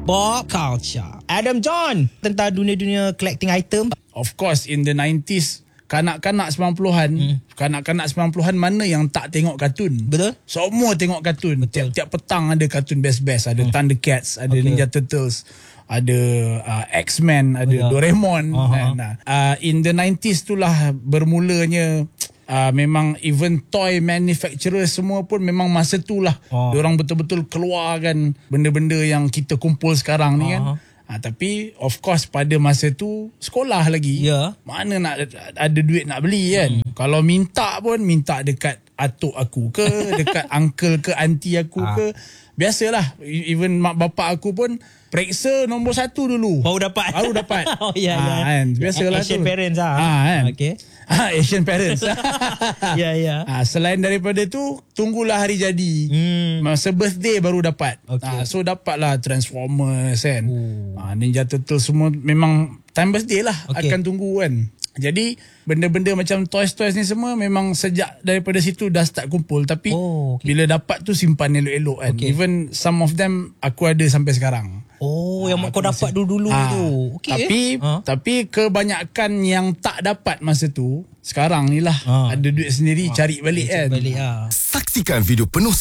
Pop culture. Adam John, tentang dunia-dunia collecting item. Of course, in the 90s, kanak-kanak 90-an, kanak-kanak 90-an mana yang tak tengok kartun? Betul. Semua tengok kartun. Tiap-tiap petang ada kartun best-best. Ada Thundercats, ada Ninja Turtles, ada X-Men, ada Doraemon. In the 90s itulah bermulanya memang even toy manufacturer semua pun memang masa tu lah diorang betul-betul keluarkan benda-benda yang kita kumpul sekarang ni kan. Tapi of course pada masa tu sekolah lagi, mana nak ada duit nak beli kan. Kalau minta pun minta dekat atuk aku ke, dekat uncle ke auntie aku ke. Biasalah, even mak bapak aku pun periksa nombor 1 dulu baru dapat. Kan? Biasalah Asian tu. parents Kan? Okay. Asian parents. Selain daripada tu, tunggulah hari jadi. Masa birthday baru dapat. So dapatlah Transformers kan. Ninja Turtle semua memang time birthday lah akan tunggu kan. Jadi benda-benda macam toys-toys ni semua memang sejak daripada situ dah start kumpul. Tapi bila dapat tu simpan elok-elok kan. Even some of them aku ada sampai sekarang. Yang kau dapat dulu-dulu tu. Tapi kebanyakan yang tak dapat masa tu, sekarang ni lah ada duit sendiri cari balik kan. Saksikan video penuh